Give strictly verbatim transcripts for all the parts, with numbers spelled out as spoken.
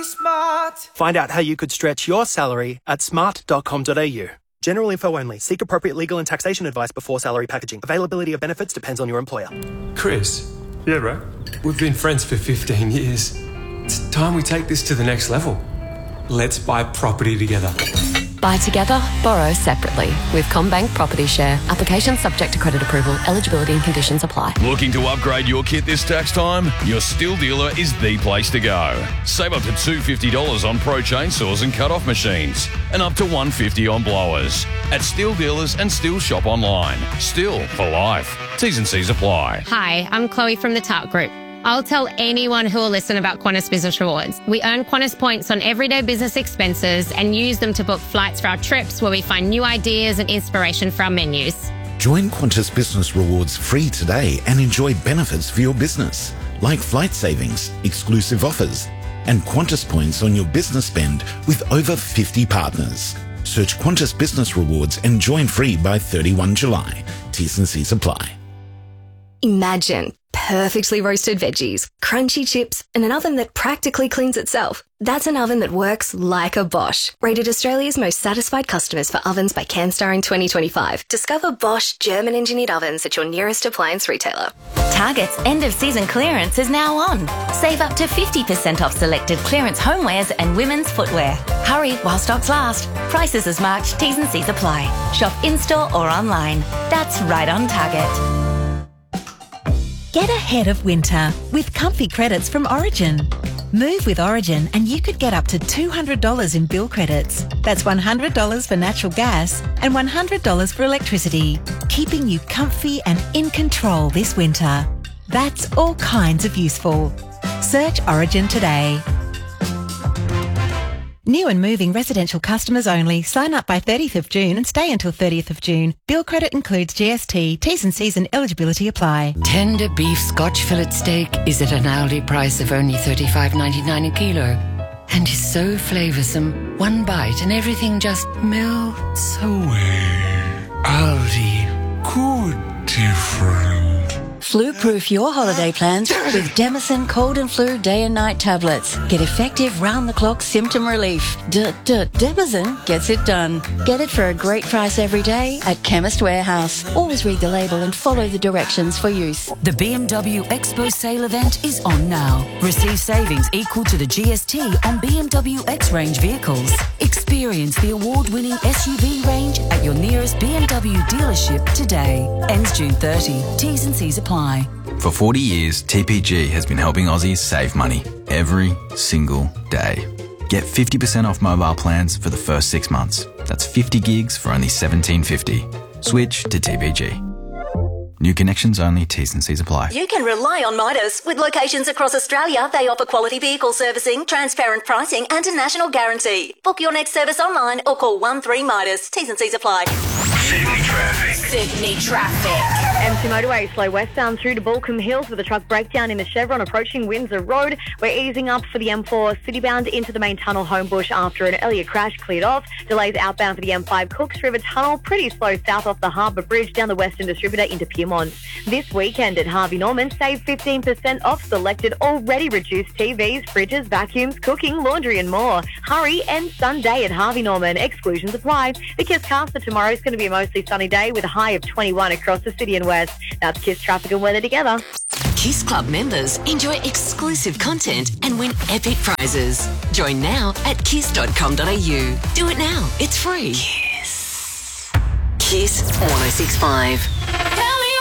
smart. Find out how you could stretch your salary at smart dot com dot a u. General info only. Seek appropriate legal and taxation advice before salary packaging. Availability of benefits depends on your employer. Chris. Yeah, bro? We've been friends for fifteen years. It's time we take this to the next level. Let's buy property together. Buy together, borrow separately. With CommBank Property Share. Application subject to credit approval. Eligibility and conditions apply. Looking to upgrade your kit this tax time? Your Stihl dealer is the place to go. Save up to two hundred fifty dollars on pro chainsaws and cut-off machines, and up to one hundred fifty dollars on blowers. At Stihl Dealers and Stihl Shop Online. Stihl for life. T's and C's apply. Hi, I'm Chloe from the Tart Group. I'll tell anyone who will listen about Qantas Business Rewards. We earn Qantas points on everyday business expenses and use them to book flights for our trips where we find new ideas and inspiration for our menus. Join Qantas Business Rewards free today and enjoy benefits for your business, like flight savings, exclusive offers, and Qantas points on your business spend with over fifty partners. Search Qantas Business Rewards and join free by thirty-first of July. T's and C's apply. Imagine perfectly roasted veggies, crunchy chips, and an oven that practically cleans itself. That's an oven that works like a Bosch. Rated Australia's most satisfied customers for ovens by CanStar in twenty twenty-five. Discover Bosch German-engineered ovens at your nearest appliance retailer. Target's end-of-season clearance is now on. Save up to fifty percent off selected clearance homewares and women's footwear. Hurry while stocks last. Prices as marked. T's and C's apply. Shop in-store or online. That's right on Target. Get ahead of winter with comfy credits from Origin. Move with Origin and you could get up to two hundred dollars in bill credits. That's one hundred dollars for natural gas and one hundred dollars for electricity, keeping you comfy and in control this winter. That's all kinds of useful. Search Origin today. New and moving residential customers only. Sign up by thirtieth of June and stay until thirtieth of June. Bill credit includes G S T. T's and C's and eligibility apply. Tender beef Scotch fillet steak is at an Aldi price of only thirty-five ninety-nine a kilo. And is so flavoursome. One bite and everything just melts away. Aldi. Good different. Flu-proof your holiday plans with Demison Cold and Flu Day and Night tablets. Get effective round-the-clock symptom relief. D-d-Demison gets it done. Get it for a great price every day at Chemist Warehouse. Always read the label and follow the directions for use. The B M W Expo sale event is on now. Receive savings equal to the G S T on B M W X-Range vehicles. Experience the award-winning S U V range at your nearest B M W dealership today. Ends June thirtieth. T's and C's apply. For forty years, T P G has been helping Aussies save money every single day. Get fifty percent off mobile plans for the first six months. That's fifty gigs for only seventeen fifty. Switch to T P G. New connections only, T's and C's apply. You can rely on Midas. With locations across Australia, they offer quality vehicle servicing, transparent pricing and a national guarantee. Book your next service online or call one three Midas. T's and C's apply. Sydney traffic. Sydney traffic. M two motorway slow westbound through to Balcombe Hills with a truck breakdown in the Chevron approaching Windsor Road. We're easing up for the M four citybound into the main tunnel Homebush after an earlier crash cleared off. Delays outbound for the M five Cooks River Tunnel. Pretty slow south off the Harbour Bridge down the Western Distributor into Pyrmont. This weekend at Harvey Norman, save fifteen percent off selected already reduced T Vs, fridges, vacuums, cooking, laundry and more. Hurry and Sunday at Harvey Norman. Exclusions apply. The Kiss cast for tomorrow is going to be a mostly sunny day with a high of twenty-one across the city and west. That's Kiss traffic and weather together. Kiss Club members enjoy exclusive content and win epic prizes. Join now at kiss dot com dot a u. Do it now. It's free. Kiss. Kiss one oh six point five.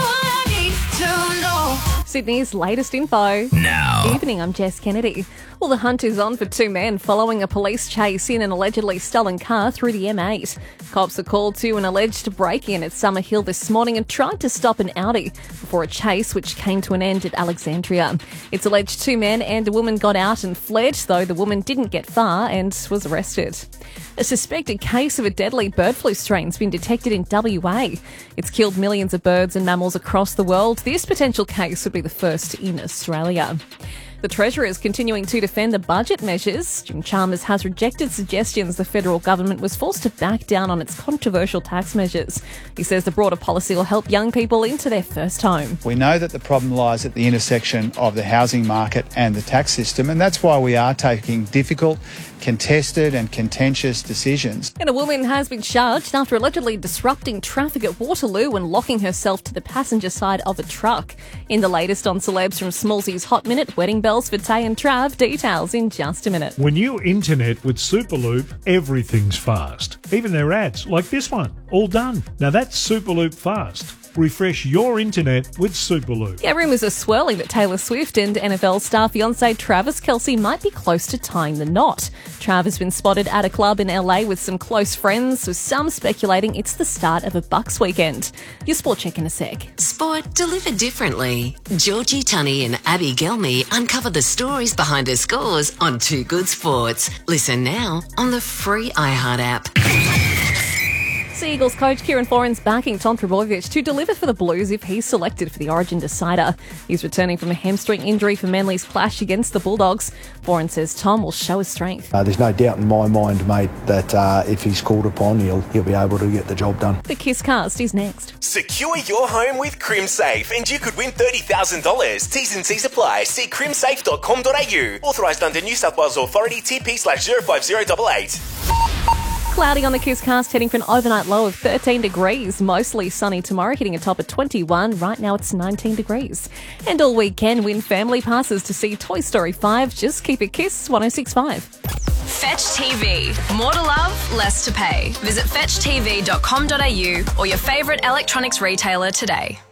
Sydney's latest info. Now. Evening, I'm Jess Kennedy. Well, the hunt is on for two men following a police chase in an allegedly stolen car through the M eight. Cops are called to an alleged break-in at Summerhill this morning and tried to stop an Audi before a chase which came to an end at Alexandria. It's alleged two men and a woman got out and fled, though the woman didn't get far and was arrested. A suspected case of a deadly bird flu strain has been detected in W A. It's killed millions of birds and mammals across the world. This potential case would be the first in Australia. The Treasurer is continuing to defend the budget measures. Jim Chalmers has rejected suggestions the federal government was forced to back down on its controversial tax measures. He says the broader policy will help young people into their first home. We know that the problem lies at the intersection of the housing market and the tax system, and that's why we are taking difficult, contested and contentious decisions. And a woman has been charged after allegedly disrupting traffic at Waterloo and locking herself to the passenger side of a truck. In the latest on celebs from Smallsy's Hot Minute, wedding bells for Tay and Trav. Details in just a minute. When you internet with Superloop, everything's fast. Even their ads, like this one, all done. Now that's Superloop fast. Refresh your internet with Superloop. Yeah, rumours are swirling that Taylor Swift and N F L star fiancé Travis Kelce might be close to tying the knot. Trav has been spotted at a club in L A with some close friends, with some speculating it's the start of a Bucks weekend. Your sport check in a sec. Sport delivered differently. Georgie Tunney and Abby Gelmy uncover the stories behind her scores on Two Good Sports. Listen now on the free iHeart app. Sea Eagles coach Kieran Foran's backing Tom Trbojevic to deliver for the Blues if he's selected for the Origin decider. He's returning from a hamstring injury for Manly's clash against the Bulldogs. Foran says Tom will show his strength. Uh, there's no doubt in my mind, mate, that uh, if he's called upon, he'll he'll be able to get the job done. The Kiss Cast is next. Secure your home with CrimSafe and you could win thirty thousand dollars. T's and C's apply. See crim safe dot com dot a u. Authorised under New South Wales Authority T P slash zero five zero eight eight. Cloudy on the Kiss Cast, heading for an overnight low of thirteen degrees. Mostly sunny tomorrow, hitting a top of twenty-one. Right now it's nineteen degrees. And all weekend, win family passes to see Toy Story five. Just keep it Kiss one oh six point five. Fetch T V. More to love, less to pay. Visit fetch t v dot com dot a u or your favourite electronics retailer today.